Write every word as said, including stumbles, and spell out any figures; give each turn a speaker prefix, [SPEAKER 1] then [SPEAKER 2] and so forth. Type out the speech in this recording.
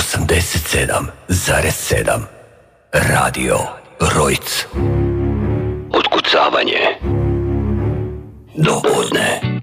[SPEAKER 1] osamdeset sedam zarez sedam. Radio Rojc. Otkucavanje do podne.